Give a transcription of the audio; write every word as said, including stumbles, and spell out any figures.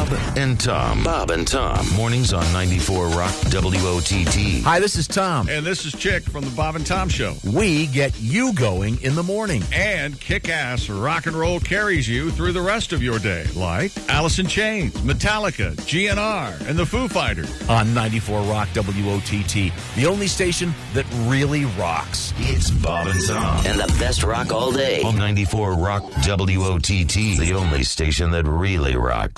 and Tom. Bob and Tom. Mornings on ninety-four Rock W O T T. Hi, this is Tom. And this is Chick from the Bob and Tom Show. We get you going in the morning. And kick-ass rock and roll carries you through the rest of your day, like Alice in Chains, Metallica, G N R, and the Foo Fighters. On ninety-four Rock W O T T, the only station that really rocks. It's Bob and Tom. And the best rock all day. On ninety-four Rock W O T T, the only station that really rocks.